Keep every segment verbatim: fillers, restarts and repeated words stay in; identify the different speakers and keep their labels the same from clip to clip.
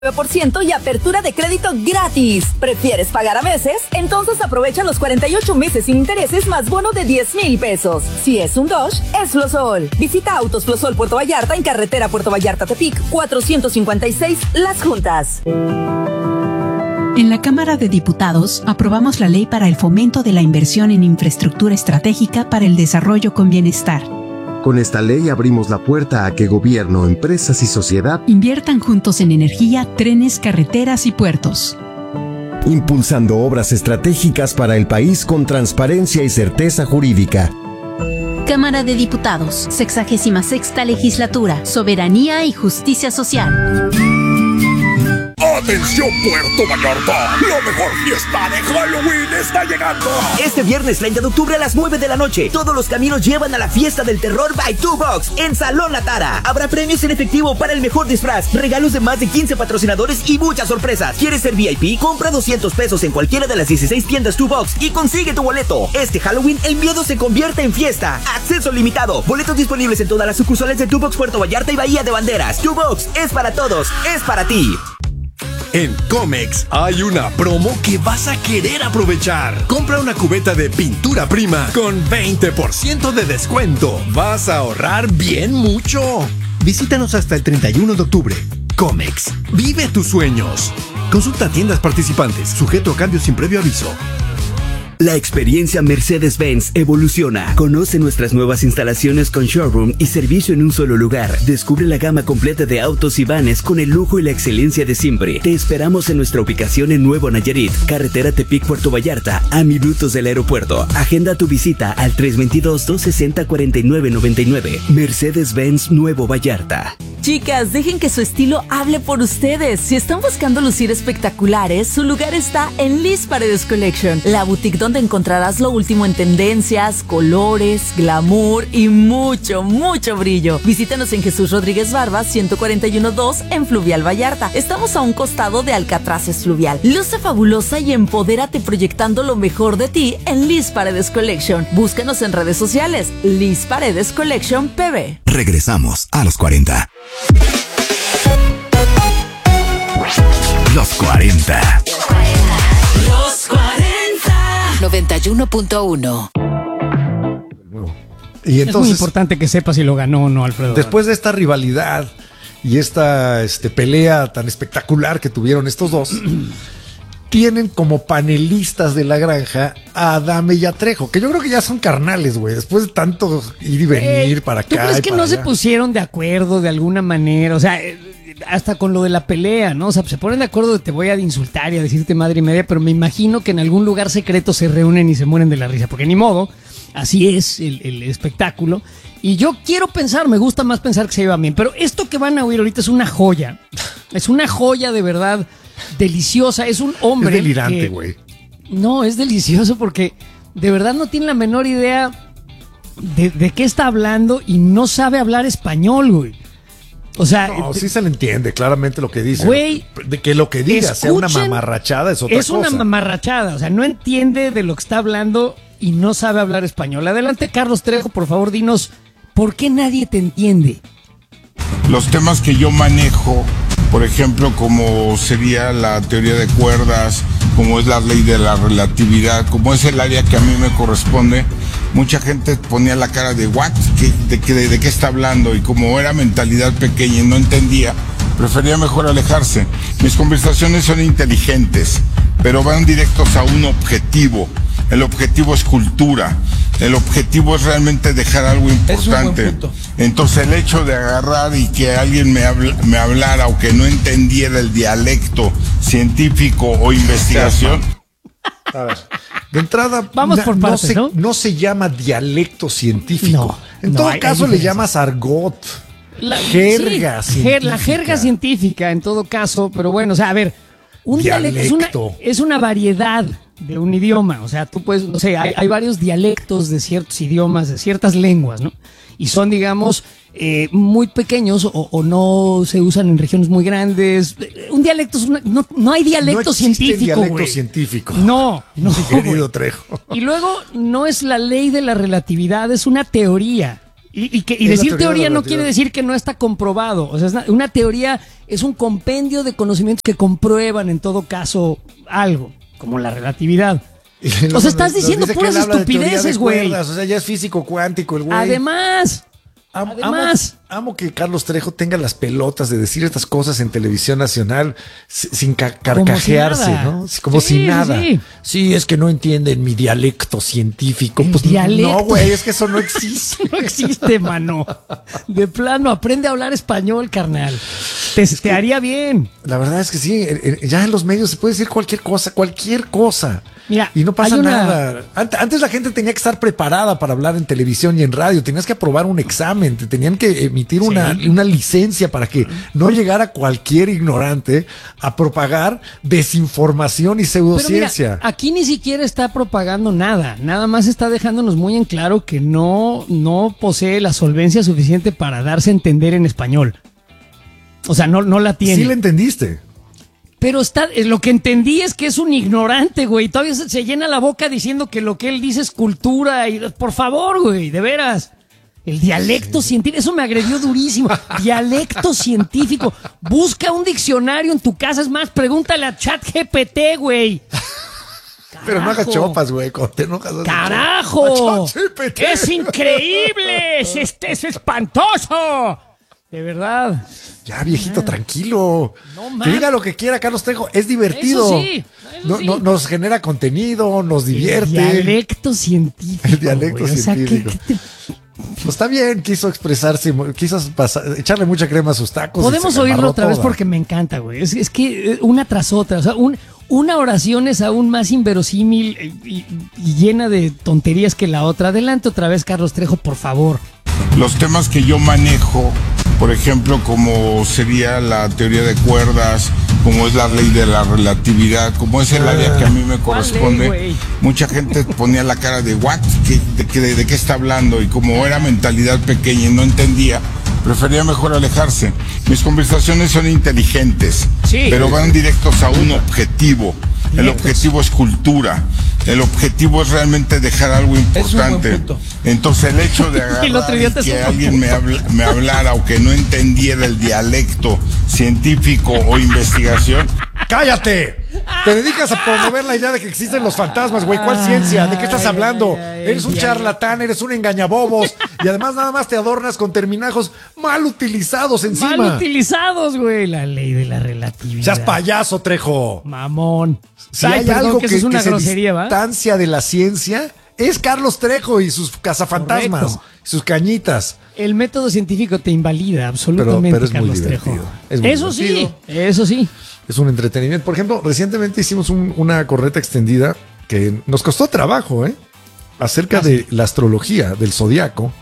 Speaker 1: nueve por ciento y apertura de crédito gratis. ¿Prefieres pagar a meses? Entonces aprovecha los cuarenta y ocho meses sin intereses más bono de diez mil pesos. Si es un Dodge, es Flosol. Visita Autos Flosol Puerto Vallarta en carretera Puerto Vallarta-Tepic, cuatrocientos cincuenta y seis Las Juntas.
Speaker 2: En la Cámara de Diputados aprobamos la ley para el fomento de la inversión en infraestructura estratégica para el desarrollo con bienestar.
Speaker 3: Con esta ley abrimos la puerta a que gobierno, empresas y sociedad
Speaker 2: inviertan juntos en energía, trenes, carreteras y puertos.
Speaker 4: Impulsando obras estratégicas para el país con transparencia y certeza jurídica.
Speaker 5: Cámara de Diputados, sexagésima sexta legislatura, soberanía y justicia social.
Speaker 6: ¡Atención Puerto Vallarta! ¡La mejor fiesta de Halloween está llegando!
Speaker 7: Este viernes treinta de octubre a las nueve de la noche, todos los caminos llevan a la fiesta del terror by Two Box en Salón La Tara. Habrá premios en efectivo para el mejor disfraz, regalos de más de quince patrocinadores y muchas sorpresas. ¿Quieres ser V I P? Compra doscientos pesos en cualquiera de las dieciséis tiendas Two Box y consigue tu boleto. Este Halloween el miedo se convierte en fiesta. Acceso limitado. Boletos disponibles en todas las sucursales de Two Box Puerto Vallarta y Bahía de Banderas. Two Box es para todos, es para ti.
Speaker 6: En Comex hay una promo que vas a querer aprovechar. Compra una cubeta de pintura prima con veinte por ciento de descuento. Vas a ahorrar bien mucho. Visítanos hasta el treinta y uno de octubre. Comex, vive tus sueños. Consulta tiendas participantes, sujeto a cambios sin previo aviso.
Speaker 7: La experiencia Mercedes-Benz evoluciona. Conoce nuestras nuevas instalaciones con showroom y servicio en un solo lugar. Descubre la gama completa de autos y vanes con el lujo y la excelencia de siempre. Te esperamos en nuestra ubicación en Nuevo Nayarit, carretera Tepic Puerto Vallarta, a minutos del aeropuerto. Agenda tu visita al tres dos dos, dos seis cero, cuatro nueve nueve nueve. Mercedes-Benz Nuevo Vallarta.
Speaker 1: Chicas, dejen que su estilo hable por ustedes. Si están buscando lucir espectaculares, su lugar está en Liz Paredes Collection, la boutique donde encontrarás lo último en tendencias, colores, glamour y mucho, mucho brillo. Visítanos en Jesús Rodríguez Barba, ciento cuarenta y uno dos en Fluvial Vallarta. Estamos a un costado de Alcatraces Fluvial. Luce fabulosa y empodérate proyectando lo mejor de ti en Liz Paredes Collection. Búscanos en redes sociales, Liz Paredes Collection P B.
Speaker 8: Regresamos a los cuarenta. Los cuarenta.
Speaker 9: Los cuarenta. noventa y uno punto uno.
Speaker 10: Y entonces,
Speaker 11: es muy importante que sepa si lo ganó o no, Alfredo.
Speaker 10: Después de esta rivalidad y esta este, pelea tan espectacular que tuvieron estos dos, tienen como panelistas de la granja a Adame y a Trejo, que yo creo que ya son carnales, güey. Después de tanto ir y venir eh, para acá.
Speaker 11: ¿Tú crees que no allá se pusieron de acuerdo de alguna manera? O sea, hasta con lo de la pelea, ¿no? O sea, se ponen de acuerdo de te voy a insultar y a decirte madre y media, pero me imagino que en algún lugar secreto se reúnen y se mueren de la risa, porque ni modo, así es el, el espectáculo. Y yo quiero pensar, me gusta más pensar que se llevan bien, pero esto que van a oír ahorita es una joya. Es una joya de verdad deliciosa. Es un hombre.
Speaker 10: Es delirante, güey.
Speaker 11: No, es delicioso porque de verdad no tiene la menor idea de, de qué está hablando y no sabe hablar español, güey. O sea,
Speaker 10: no, sí se le entiende claramente lo que dice.
Speaker 11: Güey,
Speaker 10: de que lo que diga sea una mamarrachada es otra
Speaker 11: es
Speaker 10: cosa.
Speaker 11: Es una mamarrachada, o sea, no entiende de lo que está hablando y no sabe hablar español. Adelante, Carlos Trejo, por favor, dinos, ¿por qué nadie te entiende?
Speaker 12: Los temas que yo manejo, por ejemplo, como sería la teoría de cuerdas, como es la ley de la relatividad, como es el área que a mí me corresponde, mucha gente ponía la cara de ¿what? ¿Qué, de, qué, de, ¿De qué está hablando? Y como era mentalidad pequeña y no entendía, prefería mejor alejarse. Mis conversaciones son inteligentes, pero van directos a un objetivo. El objetivo es cultura. El objetivo es realmente dejar algo importante. Entonces el hecho de agarrar y que alguien me, habla, me hablara o que no entendiera el dialecto científico o investigación.
Speaker 10: A ver, de entrada,
Speaker 11: vamos por
Speaker 10: no,
Speaker 11: partes,
Speaker 10: se,
Speaker 11: ¿no?
Speaker 10: no se llama dialecto científico.
Speaker 11: No,
Speaker 10: en
Speaker 11: no,
Speaker 10: todo
Speaker 11: hay,
Speaker 10: caso
Speaker 11: hay
Speaker 10: le llamas argot.
Speaker 11: La
Speaker 10: jerga
Speaker 11: sí,
Speaker 10: científica.
Speaker 11: La jerga científica, en todo caso, pero bueno, o sea, a ver, un dialecto, dialecto es, una, es una variedad de un idioma, o sea, tú puedes, no sé, hay, hay varios dialectos de ciertos idiomas, de ciertas lenguas, ¿no? Y son, digamos, eh, muy pequeños o, o no se usan en regiones muy grandes. Un dialecto es una, no, no hay dialecto
Speaker 10: no
Speaker 11: científico,
Speaker 10: dialecto
Speaker 11: güey.
Speaker 10: científico.
Speaker 11: No, no,
Speaker 10: mi querido Trejo.
Speaker 11: Y luego no es la ley de la relatividad, es una teoría. Y, y, que, y decir teoría, teoría no quiere decir que no está comprobado. O sea, es una, una teoría es un compendio de conocimientos que comprueban en todo caso algo, como la relatividad. O sea, estás diciendo puras estupideces, güey.
Speaker 10: O sea, ya es físico cuántico el güey.
Speaker 11: Además...
Speaker 10: Amo,
Speaker 11: Además,
Speaker 10: amo, amo que Carlos Trejo tenga las pelotas de decir estas cosas en televisión nacional sin ca carcajearse,
Speaker 11: como si
Speaker 10: ¿no? Como
Speaker 11: sí,
Speaker 10: si nada.
Speaker 11: Sí.
Speaker 10: sí, es que no entienden mi dialecto científico. Pues
Speaker 11: dialecto.
Speaker 10: No, güey, es que eso no existe.
Speaker 11: No existe, mano. De plano, aprende a hablar español, carnal. Te, te que, haría bien.
Speaker 10: La verdad es que sí, ya en los medios se puede decir cualquier cosa, cualquier cosa.
Speaker 11: Mira,
Speaker 10: y no pasa
Speaker 11: una...
Speaker 10: nada. Antes la gente tenía que estar preparada para hablar en televisión y en radio. Tenías que aprobar un examen, te tenían que emitir sí. una, una licencia para que no llegara cualquier ignorante a propagar desinformación y pseudociencia.
Speaker 11: Pero mira, aquí ni siquiera está propagando nada. Nada más está dejándonos muy en claro que no, no posee la solvencia suficiente para darse a entender en español. O sea, no, no la tiene.
Speaker 10: Sí la entendiste.
Speaker 11: Pero está, lo que entendí es que es un ignorante, güey. Todavía se, se llena la boca diciendo que lo que él dice es cultura. Y, por favor, güey, de veras. El dialecto sí. científico, eso me agredió durísimo. Dialecto científico. Busca un diccionario en tu casa. Es más, pregúntale a ChatGPT, güey.
Speaker 10: Pero no hagas chopas, güey. Te enojas.
Speaker 11: ¡Carajo! ¡Es increíble! ¡Es, es espantoso! De verdad.
Speaker 10: Ya, viejito, ah. tranquilo.
Speaker 11: No,
Speaker 10: que diga lo que quiera, Carlos Trejo. Es divertido.
Speaker 11: Eso sí, eso
Speaker 10: no,
Speaker 11: sí.
Speaker 10: No, nos genera contenido, nos divierte.
Speaker 11: El dialecto científico.
Speaker 10: El dialecto
Speaker 11: güey.
Speaker 10: científico. O sea, ¿qué, qué te... Pues está bien, quiso expresarse, quiso pasar, echarle mucha crema a sus tacos.
Speaker 11: Podemos oírlo otra toda. vez porque me encanta, güey. Es, es que una tras otra, o sea, un, una oración es aún más inverosímil y, y llena de tonterías que la otra. Adelante otra vez, Carlos Trejo, por favor.
Speaker 12: Los temas que yo manejo, por ejemplo, como sería la teoría de cuerdas, como es la ley de la relatividad, como es el área que a mí me corresponde, ley, mucha gente ponía la cara de ¿what? ¿Qué, de, de, de, ¿De qué está hablando? Y como era mentalidad pequeña y no entendía, prefería mejor alejarse. Mis conversaciones son inteligentes, sí, pero van directos a un objetivo. El objetivo es cultura. El objetivo es realmente dejar algo importante. Entonces el hecho de agarrar y que alguien me, habla, me hablara o que no entendiera el dialecto científico o investigación.
Speaker 10: ¡Cállate! Te dedicas a promover la idea de que existen los fantasmas, güey. ¿Cuál ciencia? ¿De qué estás hablando? Eres un charlatán, eres un engañabobos. Y además nada más te adornas con terminajos mal utilizados encima.
Speaker 11: Mal utilizados, güey. La ley de la relatividad.
Speaker 10: Seas payaso, Trejo.
Speaker 11: Mamón.
Speaker 10: Si Ay, hay perdón, algo que, que, es una que grosería, se distancia ¿va? de la ciencia, es Carlos Trejo y sus cazafantasmas, Correcto. sus cañitas.
Speaker 11: El método científico te invalida absolutamente, pero, pero es Carlos
Speaker 10: muy
Speaker 11: Trejo.
Speaker 10: Es muy
Speaker 11: eso
Speaker 10: divertido.
Speaker 11: sí, eso sí.
Speaker 10: Es un entretenimiento. Por ejemplo, recientemente hicimos un, una correta extendida que nos costó trabajo, ¿eh? Acerca ah, de sí. la astrología, del zodiaco.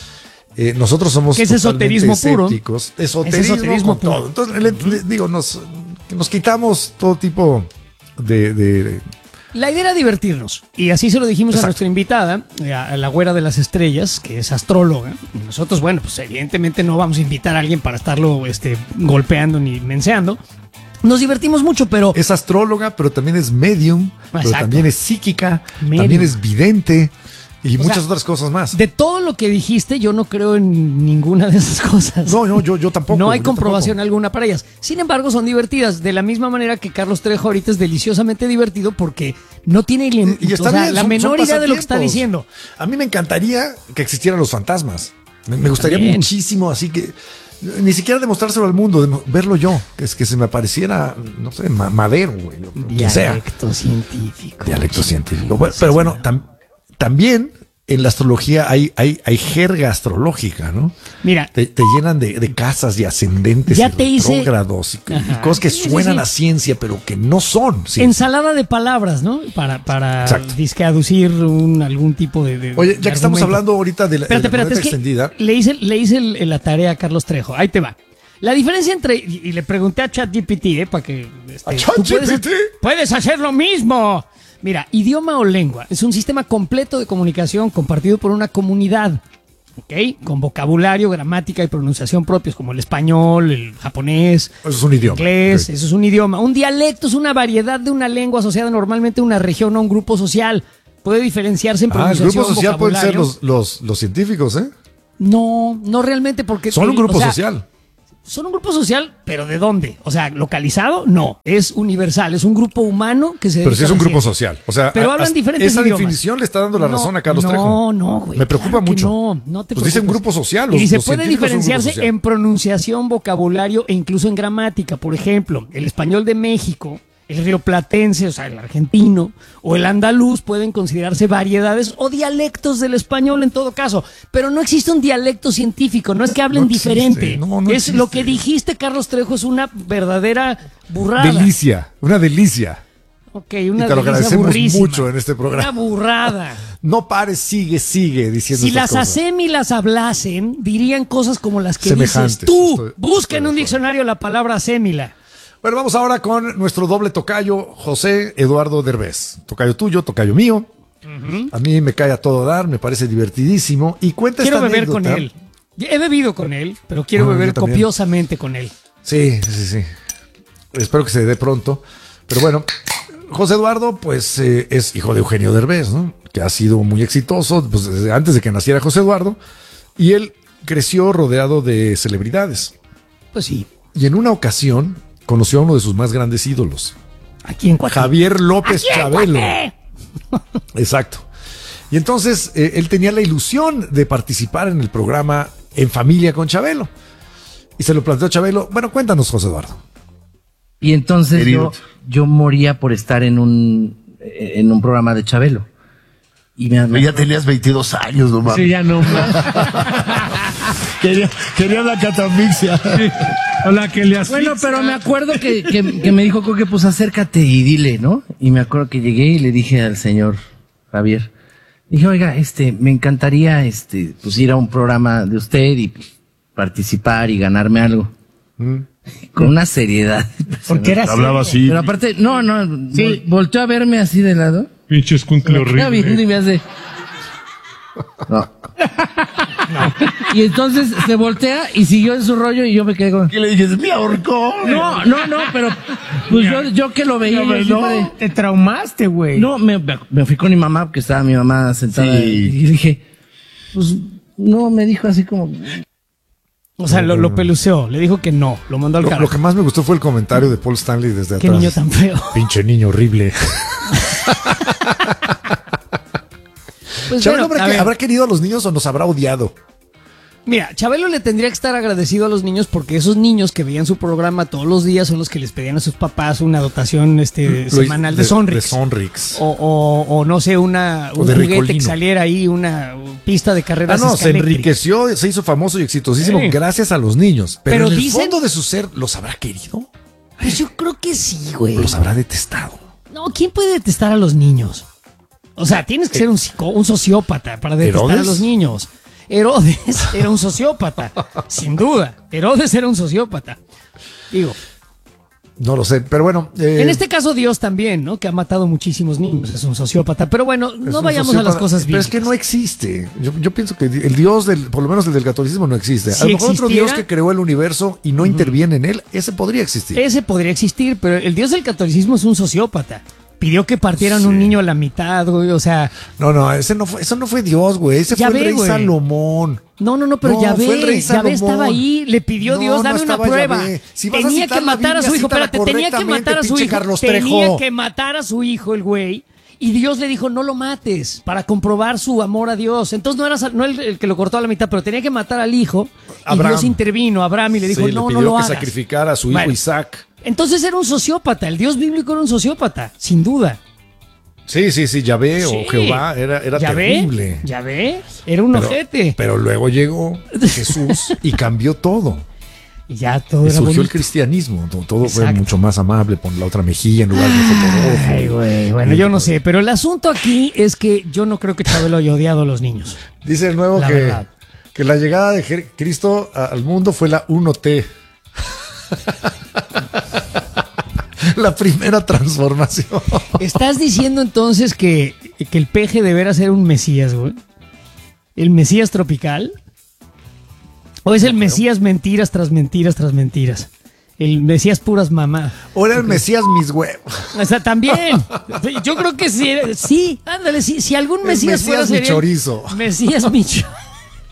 Speaker 10: Eh, nosotros somos
Speaker 11: ¿Qué es esoterismo
Speaker 10: escépticos. Puro? Esoterismo, es esoterismo con todo. Entonces, le, le, digo, nos, nos quitamos todo tipo de, de...
Speaker 11: La idea era divertirnos. Y así se lo dijimos Exacto. a nuestra invitada, a la güera de las estrellas, que es astróloga. Y nosotros, bueno, pues evidentemente no vamos a invitar a alguien para estarlo este, golpeando ni menseando. Nos divertimos mucho, pero...
Speaker 10: Es astróloga, pero también es medium, Exacto. pero también es psíquica, medium. también es vidente y o muchas sea, otras cosas más.
Speaker 11: De todo lo que dijiste, yo no creo en ninguna de esas cosas.
Speaker 10: No, no, yo, yo tampoco.
Speaker 11: No hay
Speaker 10: yo
Speaker 11: comprobación
Speaker 10: tampoco.
Speaker 11: alguna para ellas. Sin embargo, son divertidas. De la misma manera que Carlos Trejo ahorita es deliciosamente divertido porque no tiene el,
Speaker 10: y está
Speaker 11: o sea,
Speaker 10: bien,
Speaker 11: la
Speaker 10: son,
Speaker 11: menor
Speaker 10: son
Speaker 11: idea de lo que está diciendo.
Speaker 10: A mí me encantaría que existieran los fantasmas. Me, me gustaría También. muchísimo, así que... Ni siquiera demostrárselo al mundo, verlo yo, que es que se me pareciera, no sé, ma madero, güey.
Speaker 11: Dialecto científico.
Speaker 10: Dialecto científico. Bueno, pero bueno, tam también en la astrología hay, hay, hay jerga astrológica, ¿no?
Speaker 11: Mira.
Speaker 10: Te, te llenan de, de casas y ascendentes
Speaker 11: ya
Speaker 10: y
Speaker 11: te
Speaker 10: retrógrados y, y cosas que sí, suenan sí, sí. a ciencia, pero que no son. ¿sí?
Speaker 11: Ensalada de palabras, ¿no? Para, para disque aducir un, algún tipo de, de
Speaker 10: Oye, ya
Speaker 11: de
Speaker 10: que
Speaker 11: argumento.
Speaker 10: estamos hablando ahorita de la,
Speaker 11: espérate,
Speaker 10: de la
Speaker 11: espérate, es
Speaker 10: extendida.
Speaker 11: Que le hice, le hice el, la tarea a Carlos Trejo. Ahí te va. La diferencia entre, y, y le pregunté a ChatGPT, ¿eh? Para que... Este,
Speaker 10: ¿A ChatGPT?
Speaker 11: Puedes, puedes hacer lo mismo. Mira, idioma o lengua es un sistema completo de comunicación compartido por una comunidad, ¿ok? Con vocabulario, gramática y pronunciación propios, como el español, el japonés,
Speaker 10: eso es un idioma.
Speaker 11: inglés,
Speaker 10: sí.
Speaker 11: eso es un idioma. Un dialecto es una variedad de una lengua asociada normalmente a una región o a un grupo social. Puede diferenciarse en pronunciación,
Speaker 10: ah, el grupo social pueden ser
Speaker 11: vocabulario.
Speaker 10: los, los, los científicos, ¿eh?
Speaker 11: No, no realmente porque...
Speaker 10: Son un
Speaker 11: el-
Speaker 10: grupo
Speaker 11: o sea,
Speaker 10: social.
Speaker 11: Son un grupo social, pero ¿de dónde? O sea, localizado, no. Es universal, es un grupo humano que se...
Speaker 10: Pero sí
Speaker 11: dedica
Speaker 10: es
Speaker 11: a
Speaker 10: un
Speaker 11: la
Speaker 10: grupo
Speaker 11: ciencia.
Speaker 10: social. O sea,
Speaker 11: Pero
Speaker 10: a-
Speaker 11: hablan
Speaker 10: hasta
Speaker 11: diferentes
Speaker 10: esa
Speaker 11: idiomas.
Speaker 10: definición le está dando la
Speaker 11: No,
Speaker 10: razón a Carlos
Speaker 11: no,
Speaker 10: Trejo.
Speaker 11: No, güey.
Speaker 10: Me preocupa
Speaker 11: claro que
Speaker 10: mucho.
Speaker 11: No, no te
Speaker 10: Pues dice un
Speaker 11: preocupes.
Speaker 10: grupo social.
Speaker 11: Y
Speaker 10: Los,
Speaker 11: se
Speaker 10: los
Speaker 11: puede
Speaker 10: científicos son un grupo
Speaker 11: diferenciarse
Speaker 10: social.
Speaker 11: en pronunciación, vocabulario e incluso en gramática. Por ejemplo, el español de México, el rioplatense, o sea, el argentino, o el andaluz pueden considerarse variedades o dialectos del español en todo caso. Pero no existe un dialecto científico, no es que hablen
Speaker 10: No existe,
Speaker 11: diferente.
Speaker 10: no, no
Speaker 11: es
Speaker 10: existe.
Speaker 11: lo que dijiste, Carlos Trejo, es una verdadera burrada.
Speaker 10: Delicia, una delicia.
Speaker 11: Ok, una
Speaker 10: Y te lo
Speaker 11: delicia
Speaker 10: agradecemos
Speaker 11: burrísima.
Speaker 10: mucho en este programa.
Speaker 11: Una burrada.
Speaker 10: No pares, sigue, sigue diciendo
Speaker 11: Si
Speaker 10: estas
Speaker 11: las
Speaker 10: cosas.
Speaker 11: asémilas hablasen, dirían cosas como las que
Speaker 10: Semejantes,
Speaker 11: dices tú.
Speaker 10: estoy-
Speaker 11: Busca en un diccionario la palabra asémila.
Speaker 10: Bueno, vamos ahora con nuestro doble tocayo, José Eduardo Derbez. Tocayo tuyo, tocayo mío. A mí me cae a todo dar, me parece divertidísimo. Y cuenta
Speaker 11: Quiero
Speaker 10: esta
Speaker 11: beber
Speaker 10: anécdota.
Speaker 11: con él. He bebido con él, pero quiero
Speaker 10: Ah,
Speaker 11: beber
Speaker 10: yo también.
Speaker 11: copiosamente con él.
Speaker 10: Sí, sí, sí. Espero que se dé pronto. Pero bueno, José Eduardo, pues eh, es hijo de Eugenio Derbez, ¿no? Que ha sido muy exitoso, pues desde antes de que naciera José Eduardo. Y él creció rodeado de celebridades.
Speaker 11: Pues sí.
Speaker 10: Y en una ocasión conoció a uno de sus más grandes ídolos.
Speaker 11: Aquí en Cuate.
Speaker 10: Javier López
Speaker 11: Aquí en
Speaker 10: Chabelo.
Speaker 11: Cuate.
Speaker 10: Exacto. Y entonces eh, él tenía la ilusión de participar en el programa En Familia con Chabelo. Y se lo planteó Chabelo. Bueno, cuéntanos, José Eduardo.
Speaker 13: Y entonces
Speaker 10: Querido.
Speaker 13: yo, yo moría por estar en un, en un programa de Chabelo. Y me, me-
Speaker 14: Ya tenías veintidós años, no mames.
Speaker 13: Sí, ya no.
Speaker 14: quería, quería la catafixia.
Speaker 15: Hola, que le
Speaker 13: Bueno, pero me acuerdo que, que, que me dijo que pues acércate y dile, ¿no? Y me acuerdo que llegué y le dije al señor Javier, dije, oiga, este, me encantaría, este, pues ir a un programa de usted y pues, participar y ganarme algo. Con una seriedad.
Speaker 15: Porque era
Speaker 14: Hablaba
Speaker 15: serio.
Speaker 14: así.
Speaker 13: Pero aparte, no, no,
Speaker 15: Sí.
Speaker 13: vol- volteó a verme así de lado.
Speaker 15: Pinche escuincle
Speaker 13: Me queda viendo y
Speaker 15: horrible.
Speaker 13: me hace. No. Y entonces se voltea y siguió en su rollo y yo me quedé con.
Speaker 14: ¿Qué le dices? ¡Me ahorcó!
Speaker 13: No, no, no, pero pues yo, yo que lo veía.
Speaker 15: No,
Speaker 13: yo así
Speaker 15: no,
Speaker 13: de-
Speaker 15: te traumaste, güey.
Speaker 13: No, me, me fui con mi mamá porque estaba mi mamá sentada
Speaker 14: Sí.
Speaker 13: y dije, pues no, me dijo así como.
Speaker 11: O sea, lo, lo peluceó. Le dijo que no. Lo mandó al
Speaker 10: Lo, lo
Speaker 11: carajo.
Speaker 10: que más me gustó fue el comentario de Paul Stanley desde
Speaker 11: Qué
Speaker 10: atrás.
Speaker 11: niño tan feo.
Speaker 10: Pinche niño horrible.
Speaker 11: Pues
Speaker 10: Chabelo
Speaker 11: bueno,
Speaker 10: habrá,
Speaker 11: a
Speaker 10: que-
Speaker 11: ver.
Speaker 10: ¿habrá querido a los niños o nos habrá odiado?
Speaker 11: Mira, Chabelo le tendría que estar agradecido a los niños porque esos niños que veían su programa todos los días son los que les pedían a sus papás una dotación este,
Speaker 10: Lo-
Speaker 11: semanal de, Sonrix.
Speaker 10: De Sonrix.
Speaker 11: O, o, o no sé, una,
Speaker 10: O
Speaker 11: un
Speaker 10: de
Speaker 11: juguete
Speaker 10: Ricolino.
Speaker 11: que saliera ahí, una pista de
Speaker 10: Ah,
Speaker 11: carreras
Speaker 10: no, se
Speaker 11: escaléctricas.
Speaker 10: enriqueció, se hizo famoso y exitosísimo
Speaker 11: Sí.
Speaker 10: gracias a los niños. Pero,
Speaker 11: Pero
Speaker 10: en el
Speaker 11: dicen-
Speaker 10: fondo de su ser, ¿los habrá querido?
Speaker 11: Pues yo creo que sí, güey.
Speaker 10: ¿Los habrá detestado?
Speaker 11: No, ¿quién puede detestar a los niños? O sea, tienes que ser un, psico- un sociópata para detestar
Speaker 10: ¿Herodes?
Speaker 11: a los niños. Herodes era un sociópata, sin duda. Herodes era un sociópata. Digo,
Speaker 10: No lo sé, pero bueno. eh,
Speaker 11: en este caso Dios también, ¿no? Que ha matado muchísimos niños, es un sociópata. Pero bueno,
Speaker 10: es
Speaker 11: no
Speaker 10: un
Speaker 11: vayamos a las
Speaker 10: sociópata,
Speaker 11: cosas
Speaker 10: Pero
Speaker 11: bien.
Speaker 10: es que no existe. Yo, yo pienso que el Dios, del, por lo menos el del catolicismo, no existe.
Speaker 11: Si
Speaker 10: a lo mejor otro
Speaker 11: existiera-
Speaker 10: Dios que creó el universo y no interviene en él, ese podría existir.
Speaker 11: Ese podría existir, pero el Dios del catolicismo es un sociópata. Pidió que partieran
Speaker 10: Sí.
Speaker 11: un niño a la mitad, güey, o sea...
Speaker 10: No, no, ese no fue, eso no fue Dios, güey. Ese
Speaker 11: Ya
Speaker 10: fue el
Speaker 11: ve,
Speaker 10: rey
Speaker 11: güey.
Speaker 10: Salomón.
Speaker 11: No, no, no, pero
Speaker 10: No,
Speaker 11: Yahvé,
Speaker 10: fue el rey
Speaker 11: Yahvé
Speaker 10: Salomón.
Speaker 11: estaba ahí, le pidió
Speaker 10: No,
Speaker 11: Dios,
Speaker 10: no
Speaker 11: dame una
Speaker 10: estaba
Speaker 11: prueba.
Speaker 10: Yahvé. Si vas a
Speaker 11: tenía
Speaker 10: citar
Speaker 11: que
Speaker 10: la
Speaker 11: matar a
Speaker 10: Biblia,
Speaker 11: su hijo,
Speaker 10: cítala
Speaker 11: espérate, tenía que
Speaker 10: correctamente,
Speaker 11: matar a su
Speaker 10: pinche
Speaker 11: hijo,
Speaker 10: Carlos
Speaker 11: tenía
Speaker 10: Trejo.
Speaker 11: que matar a su hijo el güey, y Dios le dijo, no lo mates, para comprobar su amor a Dios. Entonces no era sa- no el, el que lo cortó a la mitad, pero tenía que matar al hijo, y
Speaker 10: Abraham.
Speaker 11: Dios intervino, Abraham, y le dijo,
Speaker 10: Sí,
Speaker 11: no,
Speaker 10: le
Speaker 11: no
Speaker 10: pidió
Speaker 11: lo
Speaker 10: que
Speaker 11: hagas.
Speaker 10: sacrificara a su hijo
Speaker 11: Bueno.
Speaker 10: Isaac.
Speaker 11: Entonces era un sociópata, el Dios bíblico era un sociópata, sin duda.
Speaker 10: Sí, sí, sí, Yahvé
Speaker 11: Sí.
Speaker 10: o Jehová era, era
Speaker 11: ¿Yahvé?
Speaker 10: terrible.
Speaker 11: ¿Yahvé? Era un
Speaker 10: Pero-
Speaker 11: ojete.
Speaker 10: Pero luego llegó Jesús y cambió todo.
Speaker 11: Y ya todo
Speaker 10: Y
Speaker 11: era
Speaker 10: surgió el
Speaker 11: bonito.
Speaker 10: cristianismo. Todo, todo fue
Speaker 11: Exacto.
Speaker 10: mucho más amable. Pon la otra mejilla en lugar de fotorojo.
Speaker 11: Ay, güey, bueno, yo no sé, pero el asunto aquí es que yo no creo que Chabelo haya odiado a los niños.
Speaker 10: Dice el nuevo
Speaker 11: La
Speaker 10: que,
Speaker 11: verdad.
Speaker 10: que la llegada de Jer- Cristo a- al mundo fue la uno T. La primera transformación.
Speaker 11: ¿Estás diciendo entonces que, que el peje deberá ser un mesías, güey? ¿El mesías tropical? ¿O es el mesías mentiras tras mentiras tras mentiras? El mesías puras mamá.
Speaker 10: O era el Mesías mis huevos.
Speaker 11: O sea, también. Yo creo que sí, sí, ándale, sí, si algún
Speaker 10: El
Speaker 11: mesías, fuera
Speaker 10: Mesías mi
Speaker 11: sería el
Speaker 10: chorizo.
Speaker 11: Mesías mi cho-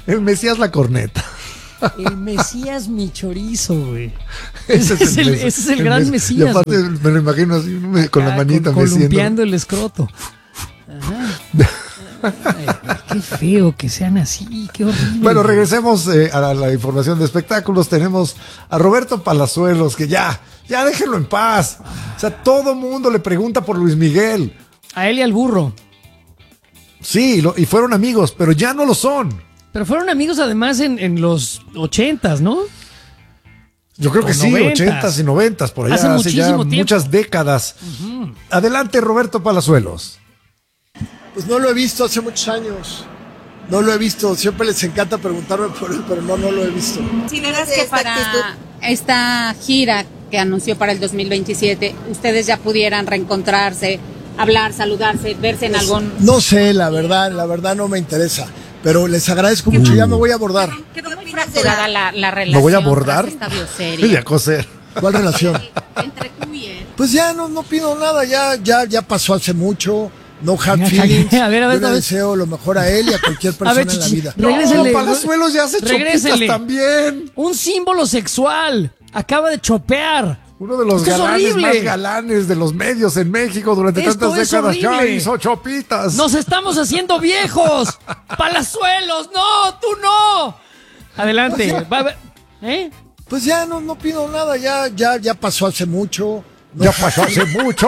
Speaker 10: El Mesías la corneta.
Speaker 11: El Mesías mi chorizo, güey.
Speaker 10: Ese
Speaker 11: es el, ese es el gran
Speaker 10: mes-
Speaker 11: Mesías.
Speaker 10: Y aparte
Speaker 11: güey.
Speaker 10: me lo imagino así, me- con la
Speaker 11: Ah,
Speaker 10: manita
Speaker 11: con-
Speaker 10: meciendo.
Speaker 11: columpiando el escroto. Ajá. Ay, qué feo que sean así, qué horrible.
Speaker 10: Bueno, regresemos eh, a la, la información de espectáculos. Tenemos a Roberto Palazuelos, que ya, ya déjenlo en paz. O sea, todo mundo le pregunta por Luis Miguel.
Speaker 11: A él y al burro.
Speaker 10: Sí, lo- y fueron amigos, pero ya no lo son.
Speaker 11: Pero fueron amigos además en, en los ochentas, ¿no?
Speaker 10: Yo creo
Speaker 11: O
Speaker 10: que sí,
Speaker 11: noventas.
Speaker 10: ochentas y noventas, por allá
Speaker 11: Hace
Speaker 10: hace, ya
Speaker 11: muchísimo tiempo.
Speaker 10: muchas décadas.
Speaker 11: Ujú.
Speaker 10: Adelante, Roberto Palazuelos.
Speaker 16: Pues no lo he visto hace muchos años. No lo he visto. Siempre les encanta preguntarme por él, pero no, no lo he visto.
Speaker 17: Si verás que para esta gira que anunció para el dos mil veintisiete, ustedes ya pudieran reencontrarse, hablar, saludarse, verse en
Speaker 16: Pues,
Speaker 17: algún...
Speaker 16: no sé, la verdad, la verdad no me interesa. Pero les agradezco mucho. Ya me voy a abordar.
Speaker 17: Quedó muy fracturada la, la
Speaker 10: ¿Me
Speaker 17: relación.
Speaker 10: voy a abordar?
Speaker 17: tras esta bioserie.
Speaker 10: Y a coser.
Speaker 16: ¿Cuál relación?
Speaker 17: Entre tú y él.
Speaker 16: Pues ya no, no pido nada. Ya, ya, ya pasó hace mucho. No hard
Speaker 11: Venga,
Speaker 16: feelings.
Speaker 11: a ver, a ver,
Speaker 16: Yo
Speaker 11: a
Speaker 16: le
Speaker 11: ver.
Speaker 16: deseo lo mejor a él y a cualquier persona
Speaker 11: ver,
Speaker 16: en la
Speaker 11: chichi,
Speaker 16: vida.
Speaker 11: regrésele.
Speaker 10: No, Palazuelos ya hace
Speaker 11: Regrésele.
Speaker 10: chopitas también.
Speaker 11: Un símbolo sexual. Acaba de chopear.
Speaker 10: Uno de los
Speaker 11: Esto es
Speaker 10: galanes
Speaker 11: horrible.
Speaker 10: más galanes de los medios en México durante
Speaker 11: Esto
Speaker 10: tantas
Speaker 11: es
Speaker 10: décadas. Ya
Speaker 11: horrible.
Speaker 10: hizo chopitas.
Speaker 11: Nos estamos haciendo viejos. Palazuelos, no, tú no. Adelante.
Speaker 16: Pues ya-
Speaker 11: Va a ver- ¿Eh?
Speaker 16: Pues ya no, no pido nada. Ya, ya, ya pasó hace mucho. No
Speaker 10: Ya
Speaker 16: hard
Speaker 10: pasó hace
Speaker 16: feelings.
Speaker 10: mucho.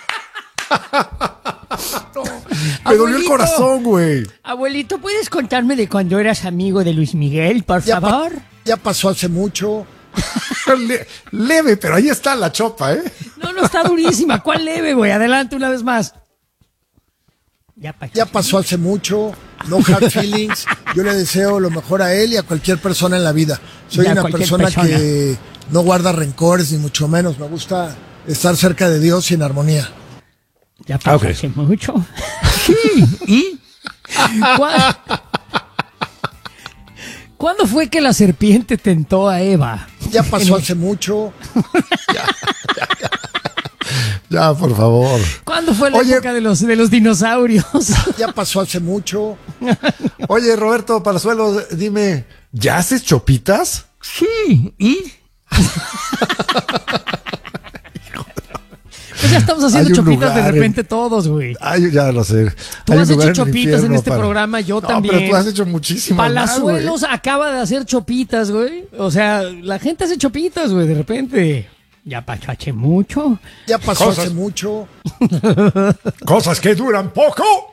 Speaker 10: Me dolió el
Speaker 11: Abuelito.
Speaker 10: corazón, güey.
Speaker 11: Abuelito, ¿puedes contarme de cuando eras amigo de Luis Miguel, por
Speaker 16: Ya pa-
Speaker 11: favor?
Speaker 16: Ya pasó hace mucho.
Speaker 10: Le- leve, pero ahí está la chopa, ¿eh?
Speaker 11: No, no, está durísima. ¿Cuál leve, güey? Adelante una vez más. Ya pasó.
Speaker 16: Ya pasó hace mucho. No hard feelings. Yo le deseo lo mejor a él y a cualquier persona en la vida. Soy
Speaker 11: Y a
Speaker 16: una
Speaker 11: cualquier
Speaker 16: persona,
Speaker 11: persona.
Speaker 16: que no guarda rencores, ni mucho menos. Me gusta estar cerca de Dios y en armonía.
Speaker 11: Ya pasó
Speaker 10: Ah, ok.
Speaker 11: hace mucho. ¿Y? ¿Cuá- ¿Cuándo fue que la serpiente tentó a Eva?
Speaker 16: Ya pasó hace mucho.
Speaker 10: Ya, por favor.
Speaker 11: ¿Cuándo fue la
Speaker 10: Oye.
Speaker 11: época de los, de los dinosaurios?
Speaker 16: Ya pasó hace mucho.
Speaker 10: Oye, Roberto Palazuelos, dime, ¿ya haces chopitas?
Speaker 11: Sí, ¿y? Pues ya estamos haciendo
Speaker 10: Hay un
Speaker 11: chopitas de
Speaker 10: lugar en-
Speaker 11: repente todos, güey.
Speaker 10: Ay, ya lo sé.
Speaker 11: Tú
Speaker 10: Hay un
Speaker 11: has
Speaker 10: lugar
Speaker 11: hecho
Speaker 10: el
Speaker 11: chopitas en
Speaker 10: infierno
Speaker 11: este
Speaker 10: para-
Speaker 11: programa, yo
Speaker 10: No,
Speaker 11: también.
Speaker 10: pero tú has hecho muchísimo.
Speaker 11: Palazuelos acaba de hacer chopitas, güey. O sea, la gente hace chopitas, güey, de repente. Ya pasó hace mucho.
Speaker 16: Ya pasó
Speaker 10: Cosas.
Speaker 16: hace mucho.
Speaker 10: Cosas que duran poco.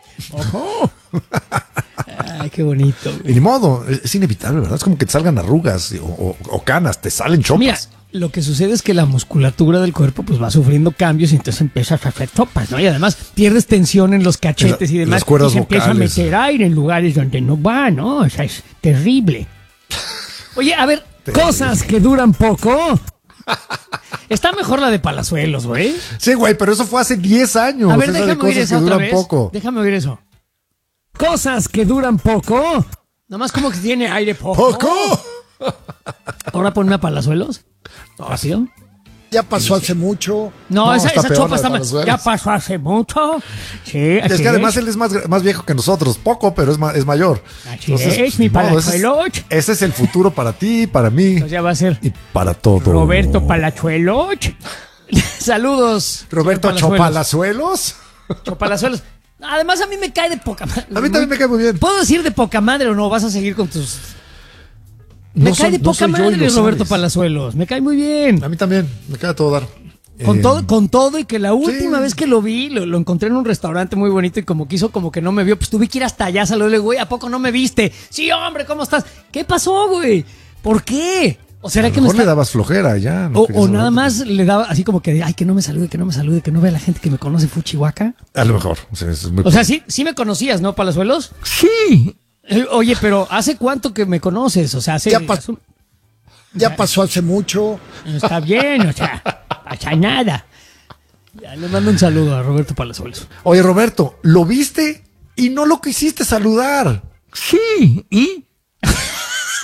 Speaker 11: Ay, qué bonito, güey.
Speaker 10: Y ni modo, es inevitable, ¿verdad? Es como que te salgan arrugas o, o- o canas, te salen chopas.
Speaker 11: Mira, lo que sucede es que la musculatura del cuerpo pues va sufriendo cambios y entonces empiezas a hacer chopas, ¿no? Y además pierdes tensión en los cachetes
Speaker 10: En
Speaker 11: y
Speaker 10: la-
Speaker 11: demás.
Speaker 10: las cuerdas
Speaker 11: y se empieza a
Speaker 10: vocales.
Speaker 11: meter aire en lugares donde no va, ¿no? O sea, es terrible. Oye, a ver, cosas que duran poco. Está mejor la de Palazuelos, güey.
Speaker 10: Sí, güey, pero eso fue hace diez años.
Speaker 11: A ver,
Speaker 10: Esa de
Speaker 11: déjame oír
Speaker 10: cosas
Speaker 11: esa
Speaker 10: que
Speaker 11: otra
Speaker 10: duran
Speaker 11: vez.
Speaker 10: poco.
Speaker 11: Déjame oír eso. Cosas que duran poco. Nomás como que tiene aire poco.
Speaker 10: ¡Poco!
Speaker 11: Ahora ponme a Palazuelos. Rápido.
Speaker 16: Ya pasó hace mucho.
Speaker 11: No,
Speaker 10: No,
Speaker 11: esa,
Speaker 10: está
Speaker 11: esa
Speaker 10: peor
Speaker 11: chopa
Speaker 10: la de
Speaker 11: está más.
Speaker 10: Palazuelos.
Speaker 11: Ya pasó hace mucho. Sí,
Speaker 10: Es
Speaker 11: así
Speaker 10: que además él es más, más viejo que nosotros, poco, pero es, ma- es mayor.
Speaker 11: Así es, mi
Speaker 10: ni modo, ese, es,
Speaker 11: Palazuelos.
Speaker 10: ese es el futuro para ti, para mí
Speaker 11: Entonces ya va a ser
Speaker 10: y para todo.
Speaker 11: Roberto Palazuelos. Saludos.
Speaker 10: Roberto
Speaker 11: señor
Speaker 10: Chopalazuelos.
Speaker 11: Chopalazuelos. Además, a mí me cae de poca madre.
Speaker 10: A mí también me cae muy bien.
Speaker 11: ¿Puedo decir de poca madre o no? Vas a seguir con tus. Me
Speaker 10: No
Speaker 11: cae
Speaker 10: soy-
Speaker 11: de
Speaker 10: no
Speaker 11: poca
Speaker 10: soy yo y
Speaker 11: madre
Speaker 10: lo
Speaker 11: Roberto
Speaker 10: sabes.
Speaker 11: Palazuelos. Me cae muy bien.
Speaker 10: A mí también, me queda todo dar.
Speaker 11: Con
Speaker 10: Eh,
Speaker 11: todo, con todo y que la última
Speaker 10: sí.
Speaker 11: vez que lo vi, lo, lo encontré en un restaurante muy bonito y como quiso, como que no me vio, pues tuve que ir hasta allá, saludarle, güey, ¿a poco no me viste? Sí, hombre, ¿cómo estás? ¿Qué pasó, güey? ¿Por qué? ¿O
Speaker 10: A
Speaker 11: será
Speaker 10: lo
Speaker 11: que me
Speaker 10: mejor
Speaker 11: está...
Speaker 10: le dabas flojera ya. no
Speaker 11: O,
Speaker 10: querías
Speaker 11: o nada
Speaker 10: saber.
Speaker 11: más le daba así como que, ay, que no me salude, que no me salude, que no vea la gente que me conoce Fuchihuaca.
Speaker 10: A lo mejor. O sea, es muy
Speaker 11: O sea, sí, sí me conocías, ¿no, Palazuelos? Sí. Oye, pero ¿hace cuánto que me conoces? O sea, hace...
Speaker 16: Ya pasó. Ya pasó hace mucho.
Speaker 11: Está bien, o sea, pasa nada. Ya, le mando un saludo a Roberto Palazuelos.
Speaker 10: Oye, Roberto, ¿lo viste y no lo quisiste saludar?
Speaker 11: Sí, ¿y?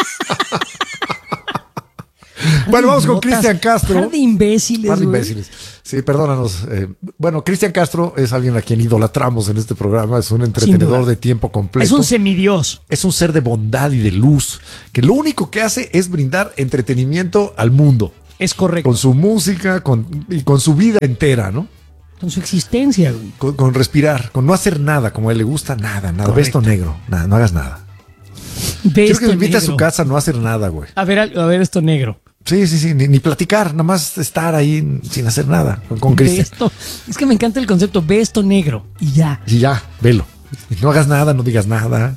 Speaker 10: Bueno, vamos con
Speaker 11: Notas,
Speaker 10: Cristian Castro.
Speaker 11: par de imbéciles,
Speaker 10: Par de
Speaker 11: güey.
Speaker 10: imbéciles. Sí, perdónanos. Eh, bueno, Cristian Castro es alguien a quien idolatramos en este programa. Es un entretenedor de tiempo completo.
Speaker 11: Es un semidios.
Speaker 10: Es un ser de bondad y de luz, que lo único que hace es brindar entretenimiento al mundo.
Speaker 11: Es correcto.
Speaker 10: Con su música con, y con su vida entera, ¿no?
Speaker 11: Con su existencia, güey.
Speaker 10: Con, con respirar, con no hacer nada, como a él le gusta, nada, nada. Ve esto negro, nada, no hagas nada.
Speaker 11: Ve
Speaker 10: Quiero que me invite
Speaker 11: negro.
Speaker 10: a su casa a no hacer nada, güey.
Speaker 11: A ver, a ver esto negro.
Speaker 10: Sí, sí, sí, ni, ni platicar, nada más estar ahí sin hacer nada con, con
Speaker 11: Ve
Speaker 10: Cristian.
Speaker 11: esto. Es que me encanta el concepto, ve esto negro y ya.
Speaker 10: Y ya, velo. Y no hagas nada, no digas nada.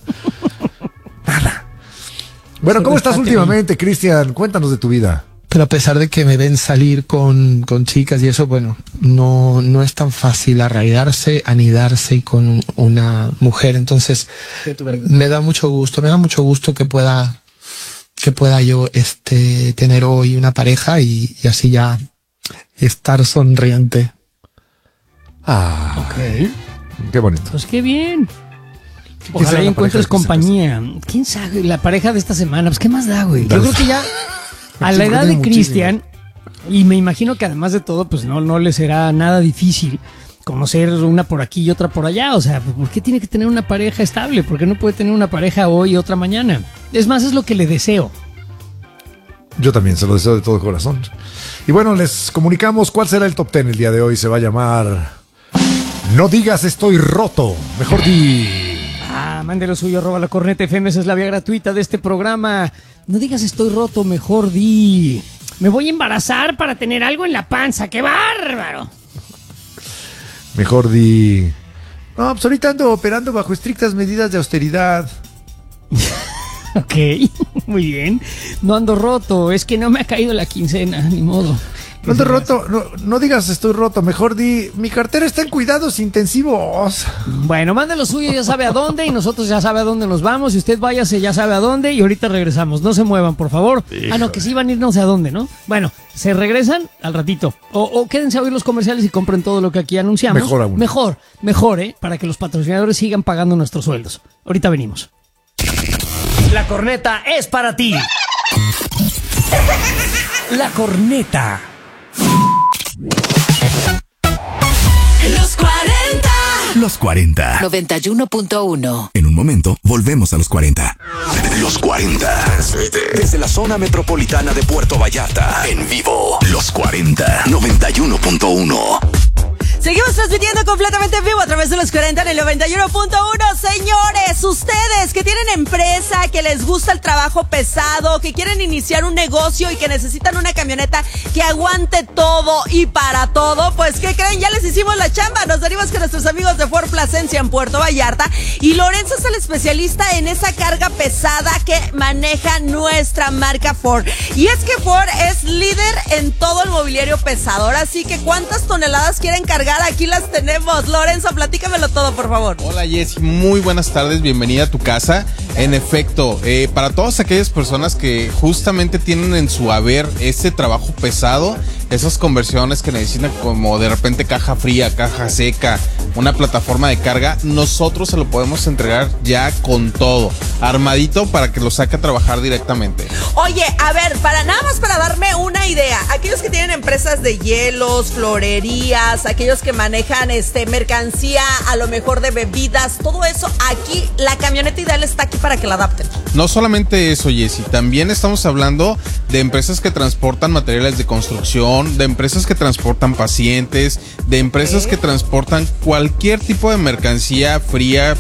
Speaker 10: Nada. Bueno,
Speaker 18: Solo
Speaker 10: ¿cómo estás
Speaker 18: estate
Speaker 10: últimamente, Cristian? Cuéntanos de tu vida.
Speaker 18: Pero a pesar de que me ven salir con, con chicas y eso, bueno, no, no es tan fácil arraigarse, anidarse con una mujer. Entonces, me da mucho gusto, me da mucho gusto que pueda, que pueda yo este, tener hoy una pareja y, y así ya estar sonriente.
Speaker 10: Ah,
Speaker 11: ok.
Speaker 10: Qué bonito.
Speaker 11: Pues qué bien.
Speaker 10: ¿Quién será
Speaker 11: Ojalá
Speaker 10: la
Speaker 11: y encuentres
Speaker 10: pareja que
Speaker 11: compañía. ¿Quién sabe? La pareja de esta semana, pues qué más da, güey. Yo
Speaker 10: Dale.
Speaker 11: creo que ya a la
Speaker 10: Sí,
Speaker 11: edad de
Speaker 10: tiene
Speaker 11: Cristian, y me imagino que además de todo, pues no, no le será nada difícil conocer una por aquí y otra por allá. O sea, ¿por qué tiene que tener una pareja estable? ¿Por qué no puede tener una pareja hoy y otra mañana? Es más, es lo que le deseo.
Speaker 10: Yo también se lo deseo de todo corazón. Y bueno, les comunicamos cuál será el top ten el día de hoy. Se va a llamar No digas estoy roto. Mejor di...
Speaker 11: Ah, mande lo suyo, arroba la corneta F M, esa es la vía gratuita de este programa. No digas estoy roto, mejor di... Me voy a embarazar para tener algo en la panza, ¡qué bárbaro!
Speaker 10: Mejor di... No, pues ahorita ando operando bajo estrictas medidas de austeridad.
Speaker 11: Ok, muy bien. No ando roto, es que no me ha caído la quincena, ni modo.
Speaker 10: No ando roto, no, no digas estoy roto, mejor di... Mi cartera está en cuidados intensivos.
Speaker 11: Bueno, mande lo suyo, ya sabe a dónde, y nosotros ya sabe a dónde nos vamos. Y usted váyase, ya sabe a dónde, y ahorita regresamos. No se muevan, por favor. Híjole. Ah, no, que sí van a ir no sé a dónde, ¿no? Bueno, se regresan al ratito. O, o quédense a oír los comerciales y compren todo lo que aquí anunciamos.
Speaker 10: Mejor aún.
Speaker 11: Mejor, mejor, ¿eh? Para que los patrocinadores sigan pagando nuestros sueldos. Ahorita venimos. La corneta es para ti. La corneta.
Speaker 9: Los cuarenta.
Speaker 8: Los cuarenta.
Speaker 9: noventa y uno punto uno.
Speaker 8: En un momento, volvemos a los cuarenta. Los cuarenta. Desde la zona metropolitana de Puerto Vallarta. En vivo. Los cuarenta. noventa y uno punto uno.
Speaker 1: Seguimos transmitiendo completamente en vivo a través de los cuarenta en el noventa y uno punto uno. Señores, ustedes que tienen empresa, que les gusta el trabajo pesado, que quieren iniciar un negocio y que necesitan una camioneta que aguante todo y para todo, pues ¿qué creen? Ya les hicimos la chamba. Nos venimos con nuestros amigos de Ford Plasencia en Puerto Vallarta y Lorenzo es el especialista en esa carga pesada que maneja nuestra marca Ford. Y es que Ford es líder en todo el mobiliario pesado. Ahora sí que ¿cuántas toneladas quieren cargar? Aquí las tenemos. Lorenzo, platícamelo todo, por favor.
Speaker 19: Hola, Jessy, muy buenas tardes, bienvenida a tu casa. En efecto, eh, para todas aquellas personas que justamente tienen en su haber ese trabajo pesado, esas conversiones que necesitan como de repente caja fría, caja seca, una plataforma de carga, nosotros se lo podemos entregar ya con todo, armadito para que lo saque a trabajar directamente.
Speaker 1: Oye, a ver, para nada más para darme una idea, aquellos que tienen empresas de hielos, florerías, aquellos que manejan este mercancía, a lo mejor de bebidas, todo eso, aquí la camioneta ideal está aquí para que la adapten.
Speaker 19: No solamente eso, Jessy, también estamos hablando de empresas que transportan materiales de construcción, de empresas que transportan pacientes, de empresas ¿Eh? que transportan cualquier tipo de mercancía fría.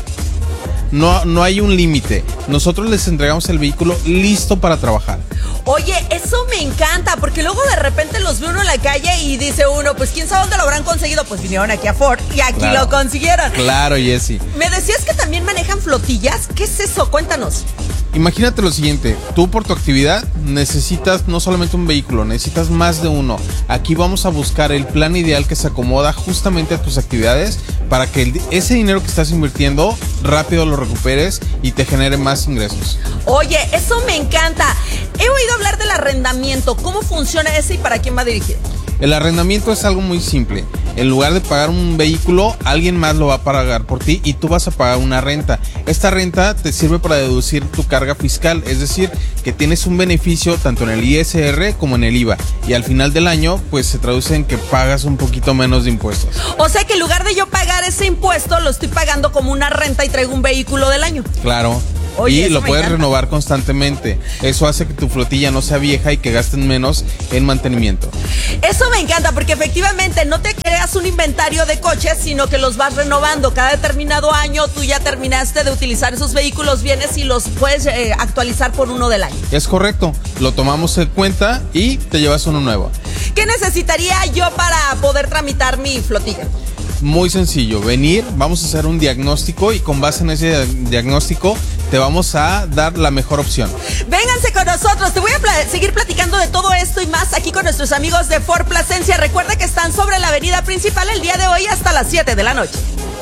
Speaker 19: No, no hay un límite. Nosotros les entregamos el vehículo listo para trabajar.
Speaker 1: Oye, eso me encanta, porque luego de repente los ve uno en la calle y dice uno, pues quién sabe dónde lo habrán conseguido. Pues vinieron aquí a Ford y aquí claro. lo consiguieron.
Speaker 19: Claro, Jessy.
Speaker 1: Me decías que también manejan flotillas. ¿Qué es eso? Cuéntanos.
Speaker 19: Imagínate lo siguiente, tú por tu actividad necesitas no solamente un vehículo, necesitas más de uno. Aquí vamos a buscar el plan ideal que se acomoda justamente a tus actividades para que el, ese dinero que estás invirtiendo rápido lo recuperes y te genere más ingresos.
Speaker 1: Oye, eso me encanta. He oído hablar del arrendamiento. ¿Cómo funciona ese y para quién va dirigido?
Speaker 19: El arrendamiento es algo muy simple. En lugar de pagar un vehículo, alguien más lo va a pagar por ti y tú vas a pagar una renta. Esta renta te sirve para deducir tu carga fiscal, es decir, que tienes un beneficio tanto en el I S R como en el I V A. Y al final del año, pues se traduce en que pagas un poquito menos de impuestos.
Speaker 20: O sea que en lugar de yo pagar ese impuesto, lo estoy pagando como una renta y traigo un vehículo del año.
Speaker 19: Claro.
Speaker 20: Oye,
Speaker 19: y lo puedes
Speaker 20: encanta.
Speaker 19: renovar constantemente. Eso hace que tu flotilla no sea vieja y que gasten menos en mantenimiento.
Speaker 20: Eso me encanta porque efectivamente no te creas un inventario de coches, sino que los vas renovando. Cada determinado año tú ya terminaste de utilizar esos vehículos, vienes y los puedes eh, actualizar por uno del año.
Speaker 19: Es correcto, lo tomamos en cuenta y te llevas uno nuevo.
Speaker 20: ¿Qué necesitaría yo para poder tramitar mi flotilla?
Speaker 19: Muy sencillo, venir, vamos a hacer un diagnóstico y con base en ese diagnóstico te vamos a dar la mejor opción.
Speaker 20: Vénganse con nosotros, te voy a pla- seguir platicando de todo esto y más aquí con nuestros amigos de Ford Plasencia. Recuerda que están sobre la avenida principal el día de hoy hasta las siete de la noche.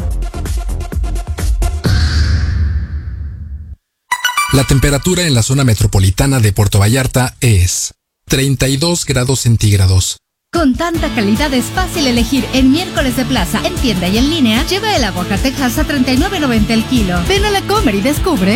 Speaker 21: La temperatura en la zona metropolitana de Puerto Vallarta es treinta y dos grados centígrados.
Speaker 22: Con tanta calidad es fácil elegir en Miércoles de Plaza, en tienda y en línea. Lleva el aguacatejas a treinta y nueve noventa el kilo. Ven a la Comer y descubre.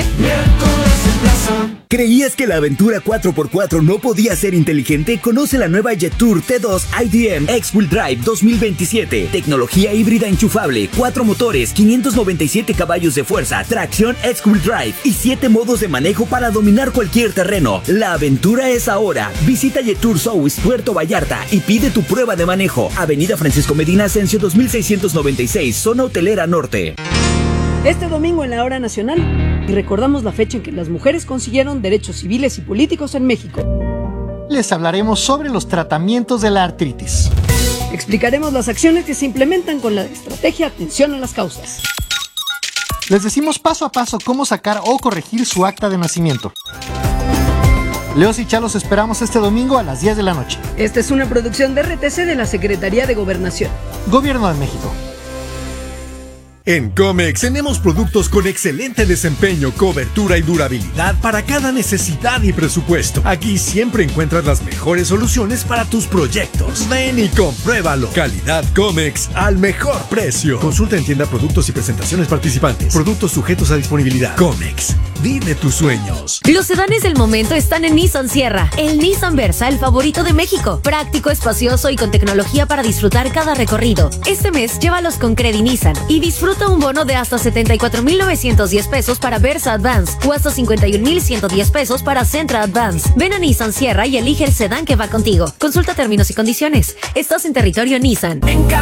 Speaker 7: ¿Creías que la aventura cuatro por cuatro no podía ser inteligente? Conoce la nueva Jetour T dos I D M X-Wheel Drive dos mil veintisiete. Tecnología híbrida enchufable, cuatro motores, quinientos noventa y siete caballos de fuerza, tracción X-Wheel Drive y siete modos de manejo para dominar cualquier terreno. La aventura es ahora. Visita Jetour South Puerto Vallarta y pide tu prueba de manejo. Avenida Francisco Medina Ascencio dos mil seiscientos noventa y seis, Zona Hotelera Norte.
Speaker 23: Este domingo en la Hora Nacional recordamos la fecha en que las mujeres consiguieron derechos civiles y políticos en México.
Speaker 24: Les hablaremos sobre los tratamientos de la artritis.
Speaker 23: Explicaremos las acciones que se implementan con la estrategia Atención a las Causas.
Speaker 24: Les decimos paso a paso cómo sacar o corregir su acta de nacimiento. Leos y Chalos esperamos este domingo a las diez de la noche.
Speaker 23: Esta es una producción de R T C de la Secretaría de Gobernación.
Speaker 24: Gobierno de México.
Speaker 6: En Comex tenemos productos con excelente desempeño, cobertura y durabilidad para cada necesidad y presupuesto. Aquí siempre encuentras las mejores soluciones para tus proyectos. Ven y compruébalo. Calidad Comex al mejor precio. Consulta en tienda productos y presentaciones participantes. Productos sujetos a disponibilidad. Comex, vive tus sueños.
Speaker 5: Los sedanes del momento están en Nissan Sierra, el Nissan Versa, el favorito de México. Práctico, espacioso y con tecnología para disfrutar cada recorrido. Este mes llévalos con Credi Nissan y disfruta un bono de hasta setenta y cuatro mil novecientos diez pesos para Versa Advance o hasta cincuenta y un mil ciento diez pesos para Sentra Advance. Ven a Nissan Sierra y elige el sedán que va contigo. Consulta términos y condiciones. Estás en territorio Nissan.
Speaker 9: En